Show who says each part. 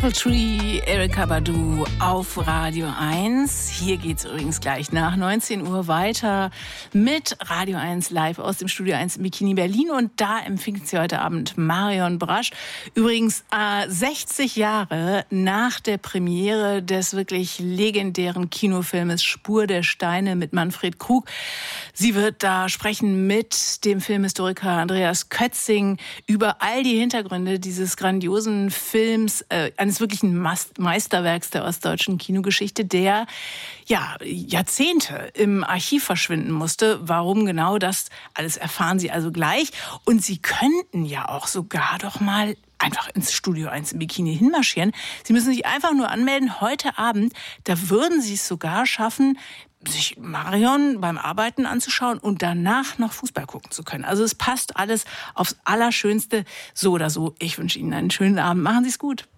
Speaker 1: Apple Tree, Erykah Badu auf Radio 1. Hier geht es übrigens gleich nach 19 Uhr weiter mit Radio 1 live aus dem Studio 1 in Bikini Berlin. Und da empfängt sie heute Abend Marion Brasch. Übrigens 60 Jahre nach der Premiere des wirklich legendären Kinofilmes Spur der Steine mit Manfred Krug. Sie wird da sprechen mit dem Filmhistoriker Andreas Kötzing über all die Hintergründe dieses grandiosen Films, eines wirklichen Meisterwerks der ostdeutschen Kinogeschichte, der ja Jahrzehnte im Archiv verschwinden musste. Warum genau das alles erfahren Sie also gleich. Und Sie könnten ja auch sogar doch mal einfach ins Studio 1 im Bikini hinmarschieren. Sie müssen sich einfach nur anmelden heute Abend. Da würden Sie es sogar schaffen, sich Marion beim Arbeiten anzuschauen und danach noch Fußball gucken zu können. Also es passt alles aufs Allerschönste. So oder so, ich wünsche Ihnen einen schönen Abend. Machen Sie es gut.